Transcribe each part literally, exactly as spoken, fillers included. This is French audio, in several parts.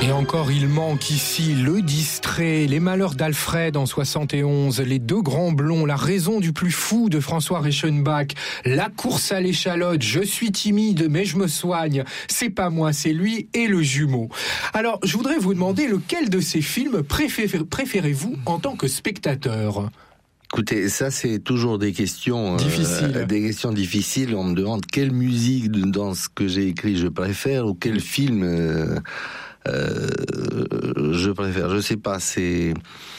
Et encore, il manque ici Le Distrait, Les Malheurs d'Alfred en soixante et onze, Les Deux Grands Blonds, La Raison du Plus Fou de François Reichenbach, La Course à l'échalote, Je suis timide mais je me soigne, C'est pas moi, c'est lui et Le Jumeau. Alors, je voudrais vous demander lequel de ces films préférez- préférez-vous en tant que spectateur ? Écoutez, ça c'est toujours des questions difficiles. Euh, des questions difficiles. On me demande quelle musique dans ce que j'ai écrit je préfère ou quel film euh, euh, je préfère. Je sais pas. C'est,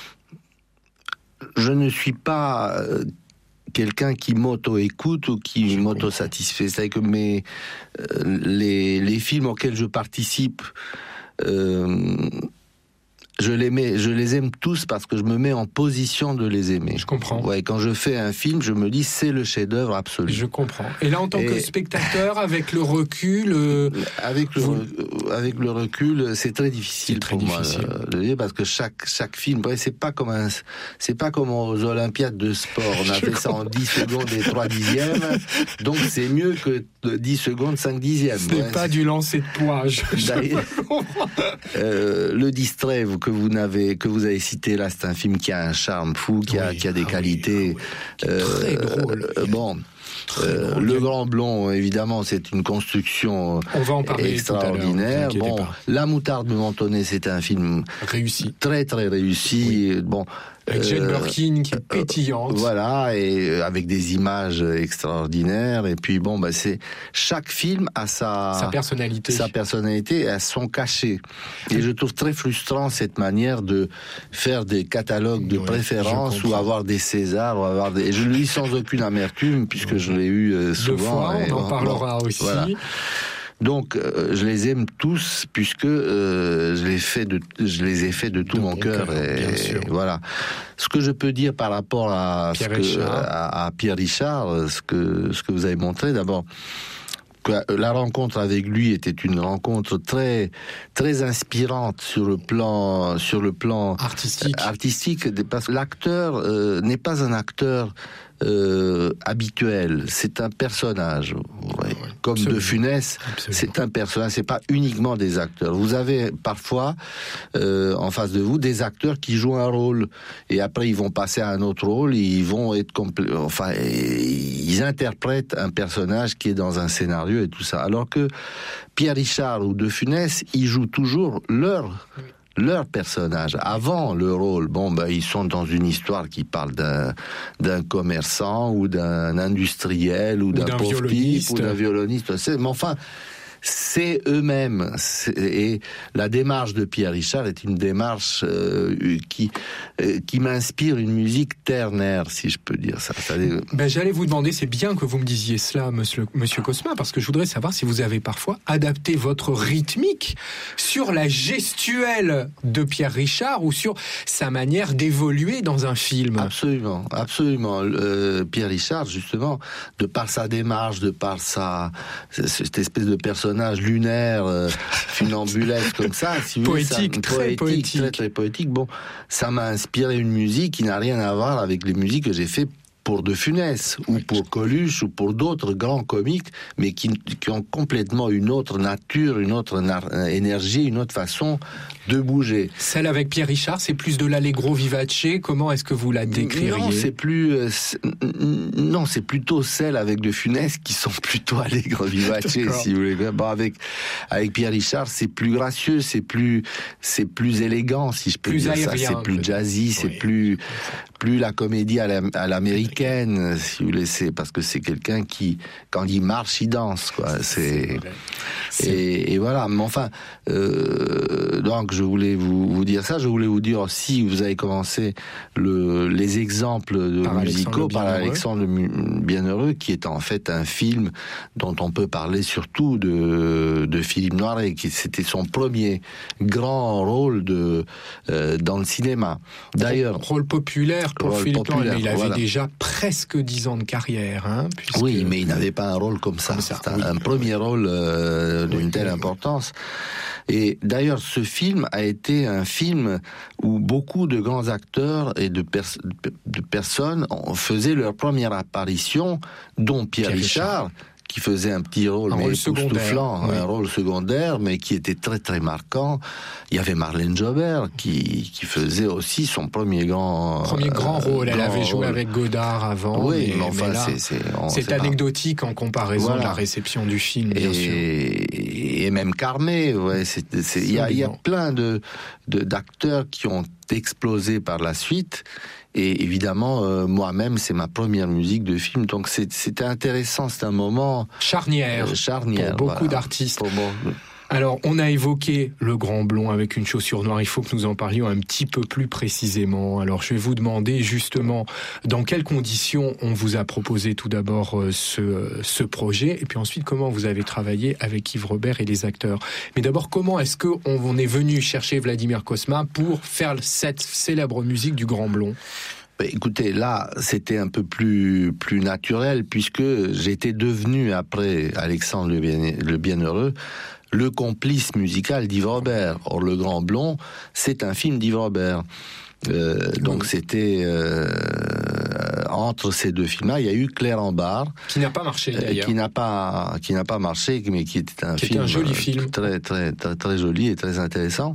je ne suis pas quelqu'un qui m'auto-écoute ou qui je m'auto-satisfait. C'est que mes euh, les les films auxquels je participe. Euh, Je les mets, je les aime tous parce que je me mets en position de les aimer. Je comprends. Ouais, quand je fais un film, je me dis c'est le chef-d'œuvre absolu. Je comprends. Et là, en tant Et... que spectateur, avec le recul, euh... avec le vous... avec le recul, c'est très difficile c'est très pour difficile. moi de dire parce que chaque chaque film, c'est pas comme un, c'est pas comme aux Olympiades de sport. On a fait comprends. ça en dix secondes et trois dixièmes, donc c'est mieux que dix secondes cinq dixièmes. Ce n'est ouais, pas c'est... du lancer de poids. Je, je euh, le Distrait que vous n'avez que vous avez cité là, c'est un film qui a un charme fou, qui a oui, qui a des ah qualités. Oui, ah oui. euh, très drôle. Euh, bon. Euh, le Grand Blond, évidemment, c'est une construction On va en parler extraordinaire. Bon, pas. La Moutarde de Mentonnet, c'est un film réussi, très très réussi. Oui. Bon, avec Jane euh, Birkin qui est pétillante. Euh, voilà, et avec des images extraordinaires. Et puis bon, bah c'est chaque film a sa sa personnalité, sa personnalité, a son cachet. Et je trouve très frustrant cette manière de faire des catalogues de oui, préférences ou avoir des Césars ou avoir des. Et je le lis sans aucune amertume puisque je l'ai eu euh, souvent. Deux fois, on et, en bon, parlera bon, aussi. Voilà. Donc, euh, je les aime tous puisque euh, je les fais de, je les ai fait de tout de mon cœur. Et, et voilà. Ce que je peux dire par rapport à Pierre ce que, à, à Pierre Richard, ce que ce que vous avez montré, d'abord. Que la rencontre avec lui était une rencontre très très inspirante sur le plan sur le plan artistique. Artistique, parce que l'acteur euh, n'est pas un acteur euh, habituel, c'est un personnage. Ouais. Comme Absolument. De Funès, Absolument. C'est un personnage, c'est pas uniquement des acteurs. Vous avez parfois euh, en face de vous des acteurs qui jouent un rôle et après ils vont passer à un autre rôle, et ils vont être compl- enfin ils interprètent un personnage qui est dans un scénario et tout ça. Alors que Pierre Richard ou De Funès, ils jouent toujours leur oui. leur personnage avant le rôle. Bon, ben ils sont dans une histoire qui parle d'un d'un commerçant ou d'un industriel ou, ou d'un, d'un pauvre pipe ou d'un violoniste. Mais enfin, c'est eux-mêmes. C'est, et la démarche de Pierre Richard est une démarche euh, qui euh, qui m'inspire une musique ternaire, si je peux dire ça. C'est-à-dire... Ben, j'allais vous demander, c'est bien que vous me disiez cela, monsieur, monsieur Cosma, parce que je voudrais savoir si vous avez parfois adapté votre rythmique sur la gestuelle de Pierre Richard ou sur sa manière d'évoluer dans un film. Absolument, absolument. Euh, Pierre Richard, justement, de par sa démarche, de par sa cette espèce de personnage lunaire, euh, funambulesque comme ça, si vous poétique, voulez, ça, très poétique, poétique, très très poétique. Bon, ça m'a inspiré une musique qui n'a rien à voir avec les musiques que j'ai fait pour De Funès ou pour Coluche ou pour d'autres grands comiques, mais qui, qui ont complètement une autre nature, une autre na- énergie, une autre façon de bouger. Celle avec Pierre Richard, c'est plus de l'allegro vivace. Comment est-ce que vous la décririez ? Non, c'est plus, euh, c'est, non, c'est plutôt celle avec De Funès qui sont plutôt allegro vivace, si vous voulez. Bon, avec avec Pierre Richard, c'est plus gracieux, c'est plus, c'est plus élégant, si je peux plus dire aérien, ça. C'est plus jazzy, oui. c'est plus, plus la comédie à, la, à l'américaine, si vous voulez. C'est parce que c'est quelqu'un qui, quand il marche, il danse, quoi. C'est, c'est et, et voilà. Mais enfin, euh, donc. Je voulais vous, vous dire ça. Je voulais vous dire aussi, vous avez commencé le, les exemples de par musicaux par Alexandre le Bienheureux, qui est en fait un film dont on peut parler surtout de, de Philippe Noiret, qui c'était son premier grand rôle de euh, dans le cinéma. D'ailleurs, rôle populaire pour rôle Philippe Noiret, mais il avait voilà. déjà presque dix ans de carrière, hein, puisque... Oui, mais il n'avait pas un rôle comme ça. Comme ça C'est un, oui. un premier rôle euh, d'une oui, telle oui, importance. Et d'ailleurs, ce film a été un film où beaucoup de grands acteurs et de, pers- de personnes faisaient leur première apparition, dont Pierre, Pierre Richard, Richard, qui faisait un petit rôle, un mais rôle époustouflant, oui. un rôle secondaire, mais qui était très très marquant. Il y avait Marlène Jobert qui, qui faisait aussi son premier grand premier grand rôle. Euh, Elle grand avait joué rôle. avec Godard avant. Oui, mais, mais enfin, mais là, c'est, c'est, on, c'est c'est anecdotique pas... en comparaison voilà. de la réception du film, bien et, sûr. Et même Carmé, ouais, c'est, c'est, il y a, il y a plein de, de d'acteurs qui ont explosé par la suite. Et évidemment, euh, moi-même, c'est ma première musique de film, donc c'est, c'était intéressant, c'est un moment charnière, euh, charnière pour beaucoup voilà, d'artistes. Pour moi. Alors, on a évoqué le grand blond avec une chaussure noire. Il faut que nous en parlions un petit peu plus précisément. Alors, je vais vous demander justement dans quelles conditions on vous a proposé tout d'abord ce, ce projet, et puis ensuite comment vous avez travaillé avec Yves Robert et les acteurs. Mais d'abord, comment est-ce qu'on on est venu chercher Vladimir Cosma pour faire cette célèbre musique du grand blond ? Écoutez, là, c'était un peu plus plus naturel puisque j'étais devenu après Alexandre le, Bien, le Bienheureux le complice musical d'Yves Robert. Or, Le Grand Blond, c'est un film d'Yves Robert. Euh, donc c'était euh, entre ces deux films-là, il y a eu Claire en barre, qui n'a pas marché d'ailleurs, euh, qui n'a pas qui n'a pas marché, mais qui était un qui film, était un joli film, très très très très joli et très intéressant.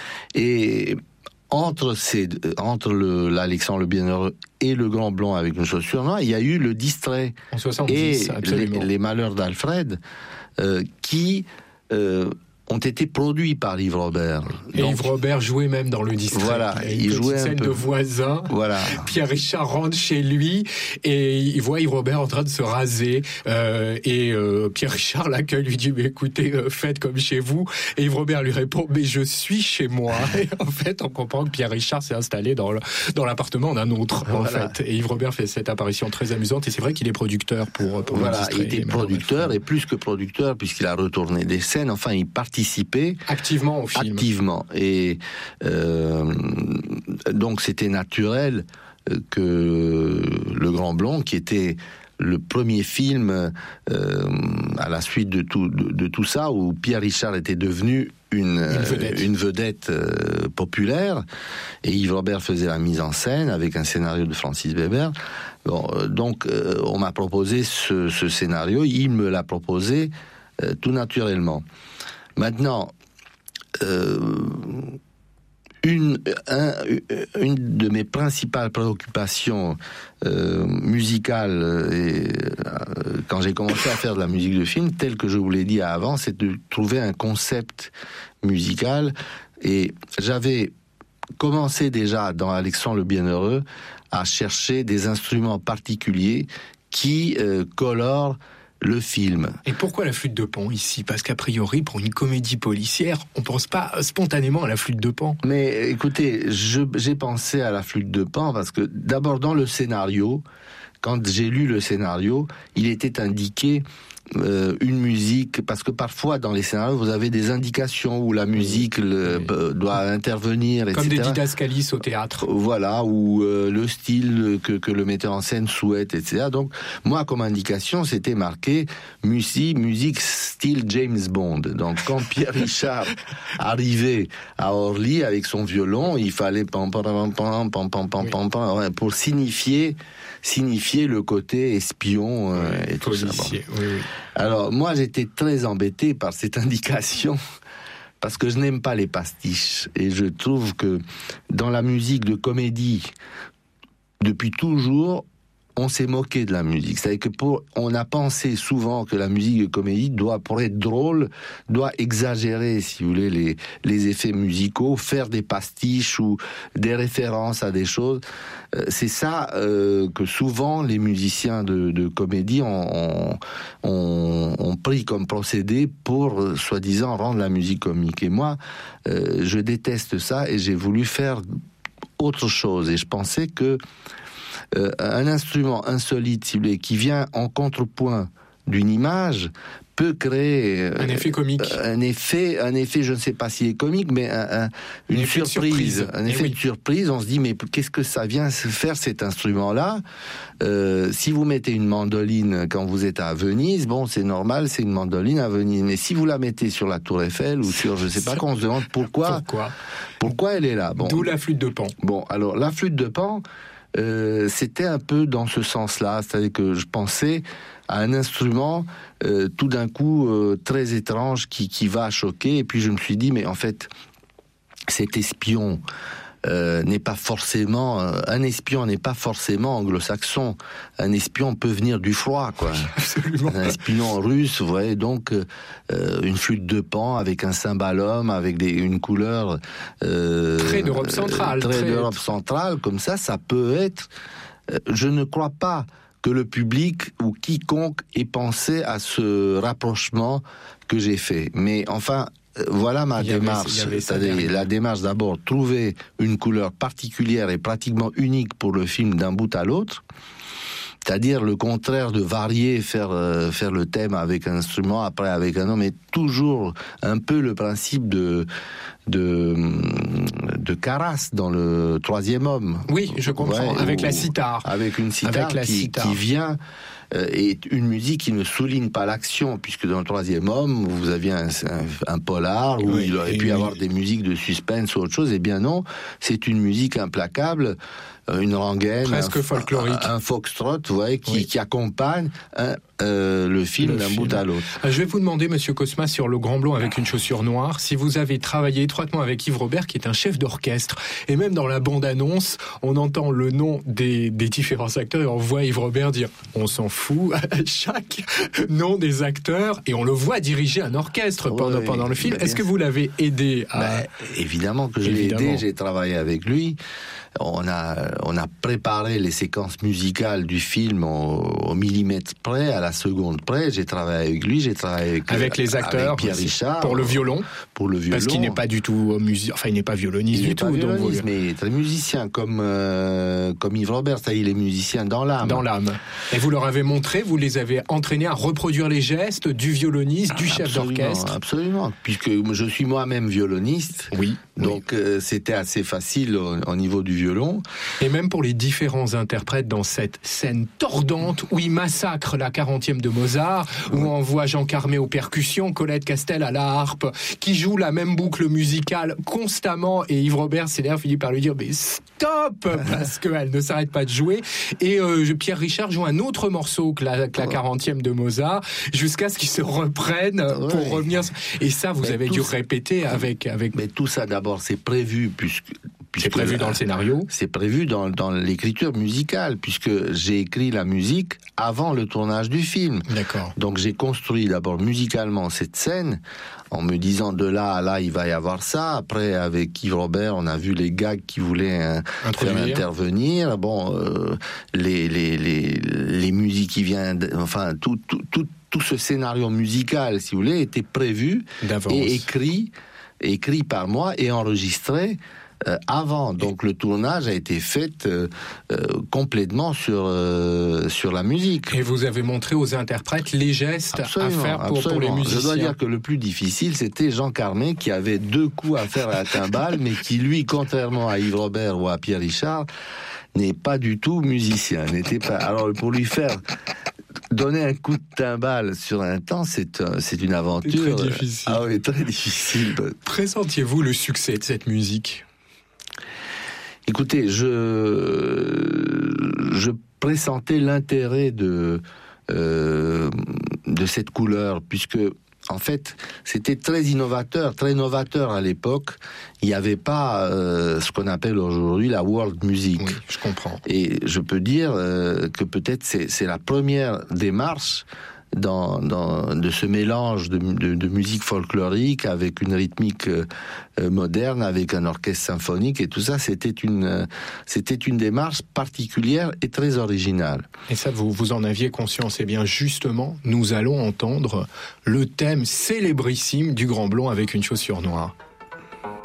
Et entre ces entre le l'Alexandre le Bienheureux et Le Grand Blond avec une chaussure noire, il y a eu Le Distrait en soixante-dix, et absolument. Les, les Malheurs d'Alfred, euh, qui euh, ont été produits par Yves Robert. Et Donc, Yves Robert jouait même dans Le Distrait. Voilà, il, il jouait jouait une scène un peu de voisin. Voilà. Pierre Richard rentre chez lui et il voit Yves Robert en train de se raser. Euh, et euh, Pierre Richard l'accueille, lui dit mais écoutez, euh, faites comme chez vous. Et Yves Robert lui répond mais je suis chez moi. Et en fait, on comprend que Pierre Richard s'est installé dans le, dans l'appartement d'un autre. Voilà. En fait, et Yves Robert fait cette apparition très amusante. Et c'est vrai qu'il est producteur pour. pour voilà, Le Distrait, il était producteur et plus que producteur puisqu'il a retourné des scènes. Enfin, il participait. Activement au film. Activement. Et euh, donc c'était naturel que Le Grand Blond, qui était le premier film euh, à la suite de tout, de, de tout ça, où Pierre Richard était devenu une, une vedette, une vedette euh, populaire, et Yves Robert faisait la mise en scène avec un scénario de Francis Weber. Bon, euh, donc euh, on m'a proposé ce, ce scénario, il me l'a proposé euh, tout naturellement. Maintenant, Euh, une, un, une de mes principales préoccupations euh, musicales et, euh, quand j'ai commencé à faire de la musique de film, tel que je vous l'ai dit avant, c'est de trouver un concept musical. Et j'avais commencé déjà dans Alexandre le Bienheureux à chercher des instruments particuliers qui euh, colorent le film. Et pourquoi la flûte de Pan ici ? Parce qu'a priori, pour une comédie policière, on pense pas spontanément à la flûte de Pan. Mais écoutez, je, j'ai pensé à la flûte de Pan parce que d'abord dans le scénario, quand j'ai lu le scénario, il était indiqué euh, une musique, parce que parfois dans les scénarios vous avez des indications où la musique le, oui. doit intervenir, comme et cetera. Des didascalies au théâtre. Voilà, ou euh, le style que, que le metteur en scène souhaite, et cetera. Donc moi comme indication c'était marqué musique, musique style James Bond. Donc quand Pierre Richard arrivait à Orly avec son violon, il fallait pam pam pam pam pam pam pam pam pam pour signifier signifier le côté espion euh, oui, et tout policier, ça. Bon. Oui, oui. Alors moi j'étais très embêté par cette indication parce que je n'aime pas les pastiches et je trouve que dans la musique de comédie depuis toujours on s'est moqué de la musique. C'est-à-dire que pour, on a pensé souvent que la musique de comédie doit, pour être drôle, doit exagérer, si vous voulez, les, les effets musicaux, faire des pastiches ou des références à des choses. Euh, c'est ça euh, que souvent les musiciens de, de comédie ont, ont, ont pris comme procédé pour, euh, soi-disant, rendre la musique comique. Et moi, euh, je déteste ça et j'ai voulu faire autre chose. Et je pensais que Euh, un instrument insolite, si vous voulez, qui vient en contrepoint d'une image, peut créer euh, un effet comique, un effet, un effet, je ne sais pas s'il est comique, mais un, un, une surprise, surprise, un effet oui. de surprise. On se dit mais qu'est-ce que ça vient faire cet instrument-là ? euh, Si vous mettez une mandoline quand vous êtes à Venise, bon, c'est normal, c'est une mandoline à Venise. Mais si vous la mettez sur la Tour Eiffel ou sur, je sais pas, qu'on se demande pourquoi, pourquoi, pourquoi elle est là. Bon, d'où la flûte de Pan. Bon, alors la flûte de Pan. euh, c'était un peu dans ce sens-là, c'est-à-dire que je pensais à un instrument euh, tout d'un coup euh, très étrange qui, qui va choquer, et puis je me suis dit, mais en fait, cet espion euh, n'est pas forcément... Euh, un espion n'est pas forcément anglo-saxon. Un espion peut venir du froid, quoi. Absolument. Un espion russe, vous voyez, donc euh, une flûte de Pan avec un cymbalum, avec des, une couleur... Euh, très d'Europe centrale. Très, très d'Europe centrale, comme ça, ça peut être... Euh, je ne crois pas que le public ou quiconque ait pensé à ce rapprochement que j'ai fait. Mais enfin... Voilà ma il y avait, démarche, il y avait c'est-à-dire la démarche d'abord, trouver une couleur particulière et pratiquement unique pour le film d'un bout à l'autre, c'est-à-dire le contraire de varier, faire, euh, faire le thème avec un instrument, après avec un homme, mais toujours un peu le principe de, de, de Caras dans le troisième homme. Oui, je comprends, ouais, avec ou, la sitar. Avec une sitar, avec la qui, sitar. qui vient... est une musique qui ne souligne pas l'action, puisque dans le troisième homme, vous aviez un, un, un polar, où oui, il aurait pu y avoir des musiques de suspense ou autre chose, et bien non, c'est une musique implacable, une rengaine, presque un, folklorique, un, un foxtrot, vous voyez, qui, oui. qui accompagne un, euh, le film le d'un film. bout à l'autre. Je vais vous demander, Monsieur Cosma, sur Le Grand Blond avec une chaussure noire, si vous avez travaillé étroitement avec Yves Robert, qui est un chef d'orchestre, et même dans la bande-annonce, on entend le nom des, des différents acteurs, et on voit Yves Robert dire « on s'en fout » à chaque nom des acteurs, et on le voit diriger un orchestre pendant, oui, pendant le film. Est-ce que vous l'avez aidé à... ben, évidemment que je l'ai aidé, j'ai travaillé avec lui. On a, on a préparé les séquences musicales du film au, au millimètre près, à la seconde près. J'ai travaillé avec lui, j'ai travaillé avec, avec les acteurs, avec Pierre Richard pour le violon, pour le violon, parce qu'il n'est pas du tout musicien, enfin il n'est pas violoniste il du tout, pas violoniste, donc mais il est très musicien, comme euh, comme Yves Robert, ça, il est musicien dans l'âme. Dans l'âme. Et vous leur avez montré, vous les avez entraînés à reproduire les gestes du violoniste, du chef absolument, d'orchestre. Absolument, puisque je suis moi-même violoniste. Oui. Donc oui. Euh, c'était assez facile au, au niveau du violon. Et même pour les différents interprètes dans cette scène tordante où il massacre la quarantième de Mozart, où on voit Jean Carmé aux percussions, Colette Castel à la harpe, qui joue la même boucle musicale constamment, et Yves Robert s'énerve, finit par lui dire mais stop, parce qu'elle ne s'arrête pas de jouer. Et euh, Pierre Richard joue un autre morceau que la, que la quarantième de Mozart, jusqu'à ce qu'ils se reprennent ouais. pour revenir. Et ça, vous mais avez dû ça, répéter avec, avec... Mais tout ça, d'abord, c'est prévu, puisque... C'est prévu là, dans le scénario. C'est prévu dans, dans l'écriture musicale, puisque j'ai écrit la musique avant le tournage du film. D'accord. Donc j'ai construit d'abord musicalement cette scène, en me disant de là à là il va y avoir ça. Après avec Yves Robert, on a vu les gags qui voulaient hein, faire intervenir. Bon, euh, les, les, les, les musiques qui viennent, enfin tout, tout, tout, tout ce scénario musical, si vous voulez, était prévu d'avance et écrit, écrit par moi et enregistré Euh, avant. Donc le tournage a été fait euh, euh, complètement sur euh, sur la musique. Et vous avez montré aux interprètes les gestes absolument, à faire pour, pour les musiciens. Je dois dire que le plus difficile, c'était Jean Carmé, qui avait deux coups à faire à la timbale, mais qui lui, contrairement à Yves Robert ou à Pierre Richard, n'est pas du tout musicien. N'était pas. Alors pour lui faire donner un coup de timbale sur un temps, c'est, c'est une aventure. Très difficile. Ah oui, très difficile. Pressentiez-vous le succès de cette musique ? Écoutez, je, je pressentais l'intérêt de, euh, de cette couleur, puisque, en fait, c'était très innovateur, très novateur à l'époque. Il n'y avait pas euh, ce qu'on appelle aujourd'hui la world music. Oui, je comprends. Et je peux dire euh, que peut-être c'est, c'est la première démarche Dans, dans, de ce mélange de, de, de musique folklorique avec une rythmique euh, moderne, avec un orchestre symphonique et tout ça, c'était une, euh, c'était une démarche particulière et très originale. Et ça, vous, vous en aviez conscience. Et bien justement, nous allons entendre le thème célébrissime du Grand Blond avec une chaussure noire.